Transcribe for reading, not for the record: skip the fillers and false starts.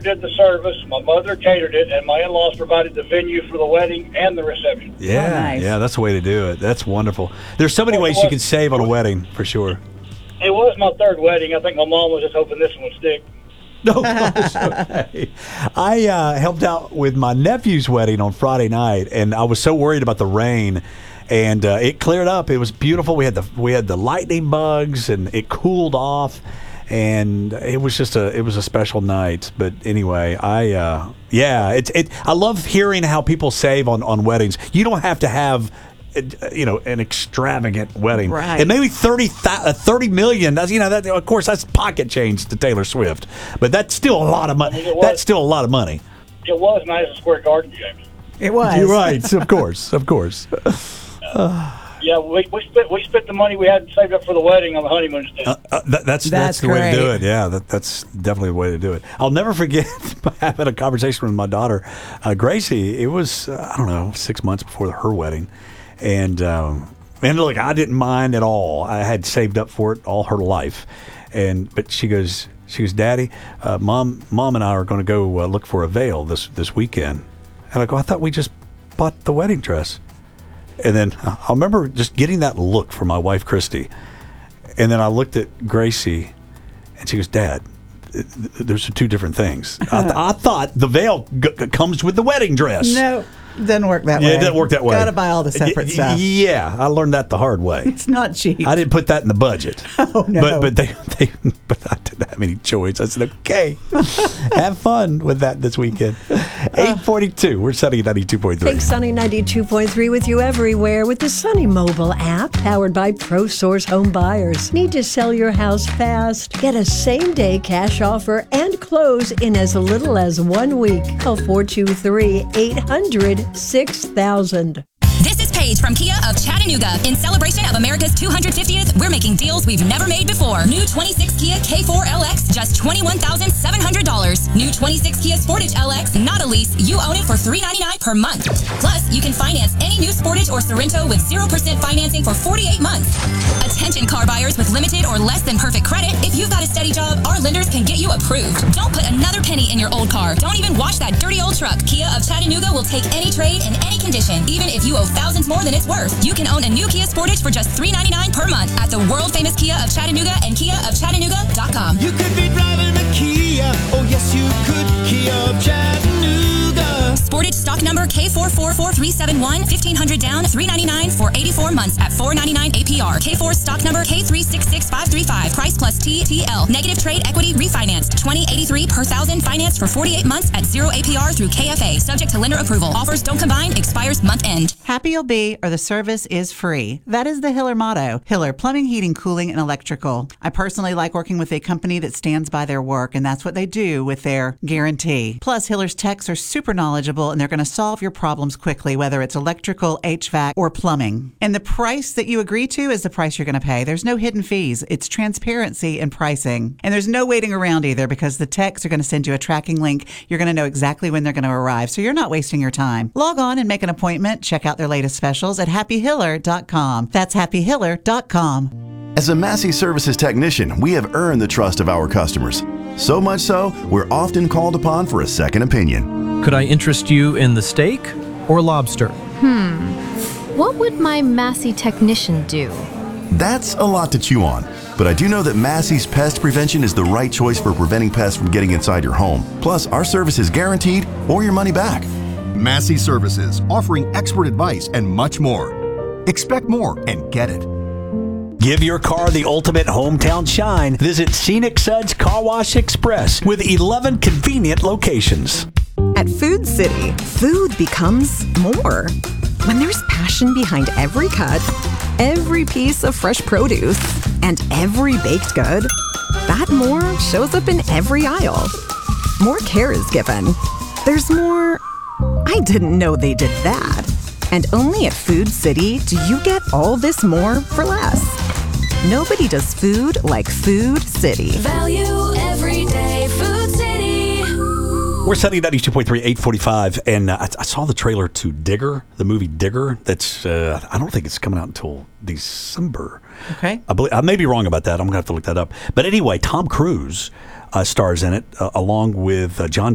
did the service, my mother catered it, and my in-laws provided the venue for the wedding and the reception. Yeah, nice. Yeah, that's the way to do it. That's wonderful. There's so many ways you can save on a wedding, for sure. It was my third wedding. I think my mom was just hoping this one would stick. No, okay. I helped out with my nephew's wedding on Friday night, and I was so worried about the rain. And it cleared up. It was beautiful. We had the lightning bugs, and it cooled off. And it was just a special night. But anyway, I love hearing how people save on weddings. You don't have to have an extravagant wedding. Right. And maybe 30 million. That's that, of course, that's pocket change to Taylor Swift. But that's still a lot of money. That's still a lot of money. It was Madison Square Garden, James. It was. You're right. Of course. Yeah, we spent the money we had saved up for the wedding on the honeymoon instead. That's the way to do it. Yeah, that's definitely the way to do it. I'll never forget having a conversation with my daughter, Gracie. It was 6 months before her wedding, and look, I didn't mind at all. I had saved up for it all her life, but she goes, Daddy, Mom and I are going to go look for a veil this weekend, and I go, I thought we just bought the wedding dress. And then I remember just getting that look from my wife, Christy. And then I looked at Gracie, and she goes, Dad, those are two different things. I thought the veil comes with the wedding dress. No, it doesn't work that way. Yeah, it doesn't work that way. Got to buy all the separate stuff. Yeah, I learned that the hard way. It's not cheap. I didn't put that in the budget. Oh, no. But I didn't have any choice. I said, okay, have fun with that this weekend. 8:42. We're Sunny 92.3. Take Sunny 92.3 with you everywhere with the Sunny mobile app powered by ProSource Home Buyers. Need to sell your house fast? Get a same-day cash offer and close in as little as 1 week. Call 423-800-6000. This is Paige from Kia of Chattanooga. In celebration of America's 250th, we're making deals we've never made before. New 26 Kia K4 LX, just $21,700. New 26 Kia Sportage LX, not a lease. You own it for $399 per month. Plus, you can finance any new Sportage or Sorrento with 0% financing for 48 months. Attention car buyers with limited or less than perfect credit. If you've got a steady job, our lenders can get you approved. Don't put another penny in your old car. Don't even wash that dirty old truck. Kia of Chattanooga will take any trade in any condition, even if you owe thousands more than it's worth. You can own a new Kia Sportage for just $399 per month at the world-famous Kia of Chattanooga and KiaofChattanooga.com. You could be driving a Kia. Oh, yes, you could. Kia of Chattanooga. Sportage stock number K444371, $1,500 down, $399 for 84 months at $499 APR. K4 stock number K366535, price plus TTL. Negative trade equity refinanced, $20.83 per thousand, financed for 48 months at 0 APR through KFA, subject to lender approval. Offers don't combine, expires month end. Happy you'll be, or the service is free. That is the Hiller motto. Hiller Plumbing, Heating, Cooling, and Electrical. I personally like working with a company that stands by their work, and that's what they do with their guarantee. Plus, Hiller's techs are super knowledgeable, and they're going to solve your problems quickly, whether it's electrical, HVAC, or plumbing. And the price that you agree to is the price you're going to pay. There's no hidden fees. It's transparency in pricing. And there's no waiting around either, because the techs are going to send you a tracking link. You're going to know exactly when they're going to arrive, so you're not wasting your time. Log on and make an appointment. Check out their latest specials at happyhiller.com. That's happyhiller.com. As a Massey Services technician, we have earned the trust of our customers. So much so, we're often called upon for a second opinion. Could I interest you in the steak or lobster? What would my Massey technician do? That's a lot to chew on. But I do know that Massey's Pest Prevention is the right choice for preventing pests from getting inside your home. Plus, our service is guaranteed or your money back. Massey Services, offering expert advice and much more. Expect more and get it. Give your car the ultimate hometown shine. Visit Scenic Suds Car Wash Express with 11 convenient locations. At Food City, food becomes more. When there's passion behind every cut, every piece of fresh produce, and every baked good, that more shows up in every aisle. More care is given. There's more, I didn't know they did that. And only at Food City do you get all this more for less. Nobody does food like Food City. Value every day, Food City. We're Sunny 92.3, 845, and I saw the trailer to Digger, the movie Digger. That's I don't think it's coming out until December. Okay. I may be wrong about that. I'm going to have to look that up. But anyway, Tom Cruise stars in it, along with John